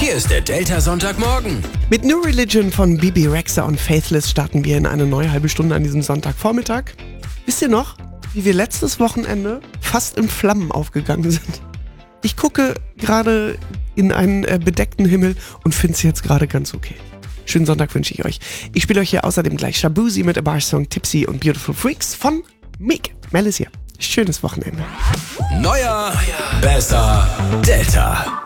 Hier ist der Delta Sonntagmorgen. Mit New Religion von Bibi Rexha und Faithless starten wir in eine neue halbe Stunde an diesem Sonntagvormittag. Wisst ihr noch, wie wir letztes Wochenende fast in Flammen aufgegangen sind? Ich gucke gerade in einen bedeckten Himmel und finde es jetzt gerade ganz okay. Schönen Sonntag wünsche ich euch. Ich spiele euch hier außerdem gleich Shabuzi mit A Bar Song, Tipsy und Beautiful Freaks von Meek. Mel ist hier. Schönes Wochenende. Neuer, besser, Delta.